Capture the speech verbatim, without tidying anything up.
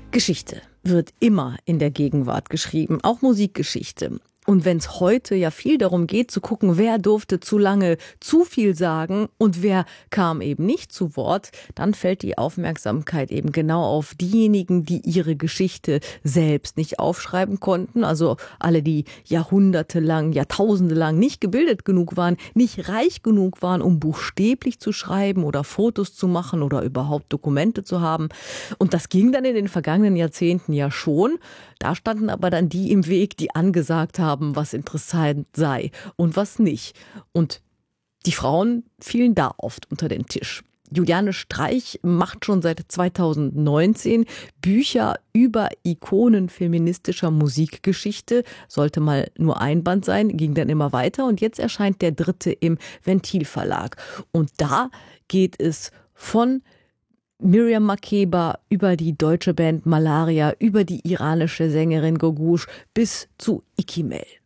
Geschichte wird immer in der Gegenwart geschrieben, auch Musikgeschichte. Und wenn es heute ja viel darum geht, zu gucken, wer durfte zu lange zu viel sagen und wer kam eben nicht zu Wort, dann fällt die Aufmerksamkeit eben genau auf diejenigen, die ihre Geschichte selbst nicht aufschreiben konnten. Also alle, die jahrhundertelang, jahrtausendelang nicht gebildet genug waren, nicht reich genug waren, um buchstäblich zu schreiben oder Fotos zu machen oder überhaupt Dokumente zu haben. Und das ging dann in den vergangenen Jahrzehnten ja schon. Da standen aber dann die im Weg, die angesagt haben, was interessant sei und was nicht. Und die Frauen fielen da oft unter den Tisch. Juliane Streich macht schon seit zweitausendneunzehn Bücher über Ikonen feministischer Musikgeschichte. Sollte mal nur ein Band sein, ging dann immer weiter. Und jetzt erscheint der dritte im Ventil Verlag. Und da geht es von Miriam Makeba über die deutsche Band Malaria, über die iranische Sängerin Gogush bis zu Ikimel.